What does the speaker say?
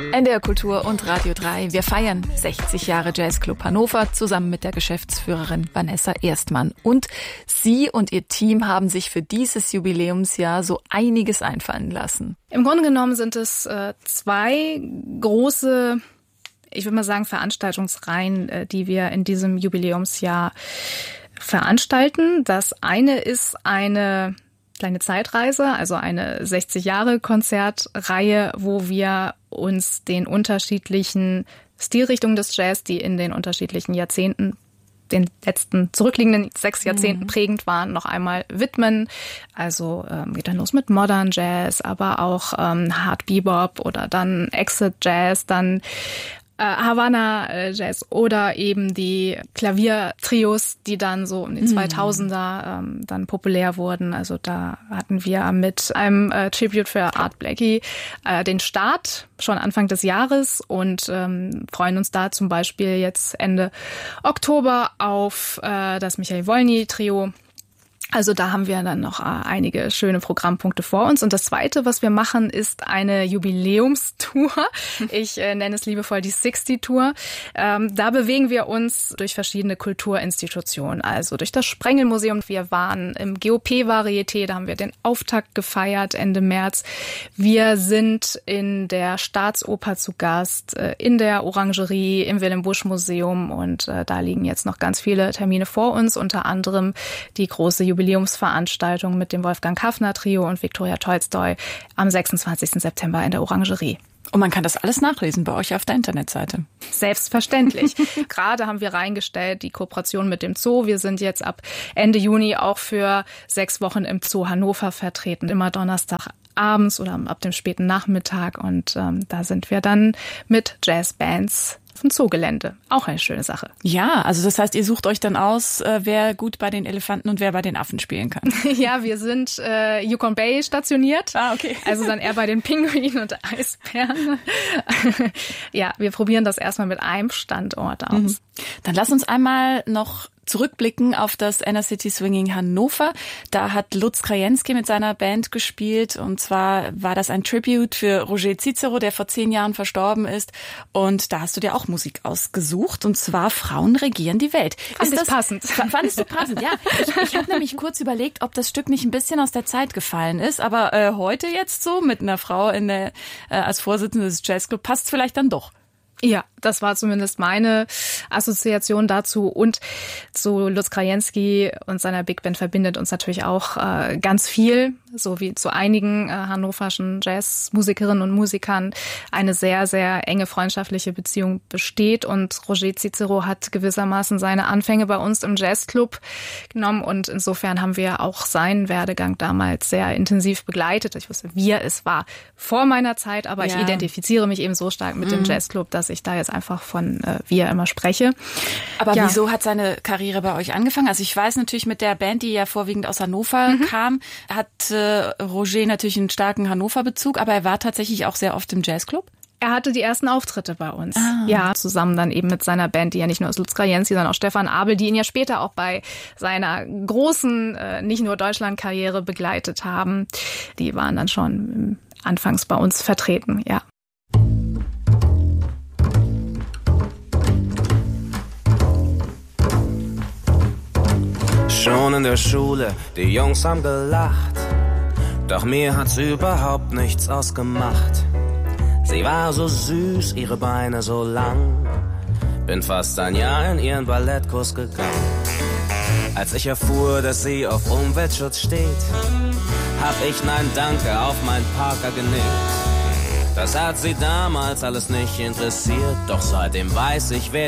NDR Kultur und Radio 3. Wir feiern 60 Jahre Jazzclub Hannover zusammen mit der Geschäftsführerin Vanessa Erstmann. Und Sie und Ihr Team haben sich für dieses Jubiläumsjahr so einiges einfallen lassen. Im Grunde genommen sind es zwei große, ich würde mal sagen, Veranstaltungsreihen, die wir in diesem Jubiläumsjahr veranstalten. Das eine ist eine kleine Zeitreise, also eine 60-Jahre-Konzertreihe, wo wir uns den unterschiedlichen Stilrichtungen des Jazz, die in den unterschiedlichen Jahrzehnten, den letzten zurückliegenden 6 Jahrzehnten prägend waren, noch einmal widmen. Also geht dann los mit Modern Jazz, aber auch Hard Bebop oder dann Acid Jazz, dann Havana Jazz oder eben die Klaviertrios, die dann so um den 2000er dann populär wurden. Also da hatten wir mit einem Tribute für Art Blakey den Start schon Anfang des Jahres und freuen uns da zum Beispiel jetzt Ende Oktober auf das Michael Wolny Trio. Also da haben wir dann noch einige schöne Programmpunkte vor uns. Und das Zweite, was wir machen, ist eine Jubiläumstour. Ich nenne es liebevoll die 60-Tour. Da bewegen wir uns durch verschiedene Kulturinstitutionen, also durch das Sprengelmuseum. Wir waren im GOP-Varieté, da haben wir den Auftakt gefeiert Ende März. Wir sind in der Staatsoper zu Gast, in der Orangerie, im Wilhelm-Busch-Museum. Und da liegen jetzt noch ganz viele Termine vor uns, unter anderem die große Jubiläumsveranstaltung mit dem Wolfgang Haffner Trio und Viktoria Tolstoi am 26. September in der Orangerie. Und man kann das alles nachlesen bei euch auf der Internetseite. Selbstverständlich. Gerade haben wir reingestellt die Kooperation mit dem Zoo. Wir sind jetzt ab Ende Juni auch für 6 Wochen im Zoo Hannover vertreten. Immer Donnerstagabends oder ab dem späten Nachmittag. Und da sind wir dann mit Jazzbands vom Zoogelände. Auch eine schöne Sache. Ja, also das heißt, ihr sucht euch dann aus, wer gut bei den Elefanten und wer bei den Affen spielen kann. Ja, wir sind Yukon Bay stationiert. Ah, okay. Also dann eher bei den Pinguinen und Eisbären. Ja, wir probieren das erstmal mit einem Standort aus. Dann lass uns einmal noch zurückblicken auf das Inner City Swinging Hannover. Da hat Lutz Krajewski mit seiner Band gespielt und zwar war das ein Tribute für Roger Cicero, der vor 10 Jahren verstorben ist und da hast du dir auch Musik ausgesucht und zwar Frauen regieren die Welt. Fandest du passend? Fandest du passend, ja. Ich habe nämlich kurz überlegt, ob das Stück nicht ein bisschen aus der Zeit gefallen ist, aber heute jetzt so mit einer Frau als Vorsitzende des Jazzclub passt es vielleicht dann doch. Ja, das war zumindest meine Assoziation dazu. Und zu Lutz Krajewski und seiner Big Band verbindet uns natürlich auch ganz viel, so wie zu einigen hannoverschen Jazzmusikerinnen und Musikern eine sehr, sehr enge freundschaftliche Beziehung besteht. Und Roger Cicero hat gewissermaßen seine Anfänge bei uns im Jazzclub genommen. Und insofern haben wir auch seinen Werdegang damals sehr intensiv begleitet. Ich wusste, es war vor meiner Zeit, aber ich identifiziere mich eben so stark mit dem Jazzclub, dass ich da jetzt einfach von wir immer spreche. Aber wieso hat seine Karriere bei euch angefangen? Also ich weiß natürlich mit der Band, die ja vorwiegend aus Hannover kam, hat Roger natürlich einen starken Hannover-Bezug, aber er war tatsächlich auch sehr oft im Jazzclub? Er hatte die ersten Auftritte bei uns. Ja, zusammen dann eben mit seiner Band, die ja nicht nur aus Lutz Krajewski, sondern auch Stefan Abel, die ihn ja später auch bei seiner großen, nicht nur Deutschland-Karriere begleitet haben. Die waren dann schon anfangs bei uns vertreten, ja. Schon in der Schule, die Jungs haben gelacht, doch mir hat's überhaupt nichts ausgemacht. Sie war so süß, ihre Beine so lang, bin fast ein Jahr in ihren Ballettkurs gegangen. Als ich erfuhr, dass sie auf Umweltschutz steht, hab ich Nein Danke auf mein Parker genickt. Das hat sie damals alles nicht interessiert, doch seitdem weiß ich, wer